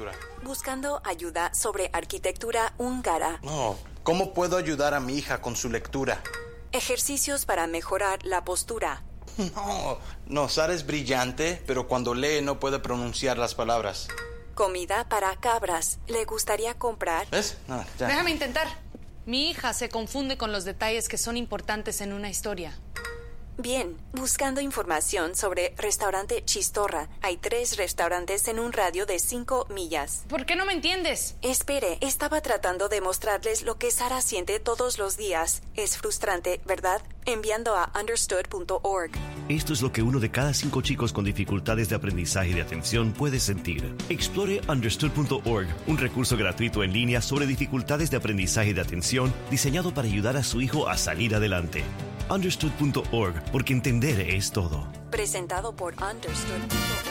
lectura. Buscando ayuda sobre arquitectura húngara. No, ¿cómo puedo ayudar a mi hija con su lectura? Ejercicios para mejorar la postura. No, Sara es brillante, pero cuando lee no puede pronunciar las palabras. Comida para cabras. ¿Le gustaría comprar? ¿Ves? No, ya. Déjame intentar. Mi hija se confunde con los detalles que son importantes en una historia. Bien, buscando información sobre restaurante Chistorra. Hay 3 restaurantes en un radio de 5 millas. ¿Por qué no me entiendes? Espere, estaba tratando de mostrarles lo que Sara siente todos los días. Es frustrante, ¿verdad? Enviando a understood.org. Esto es lo que 1 de cada 5 chicos con dificultades de aprendizaje y de atención puede sentir. Explore understood.org, un recurso gratuito en línea sobre dificultades de aprendizaje y de atención diseñado para ayudar a su hijo a salir adelante. Understood.org, porque entender es todo. Presentado por Understood.org.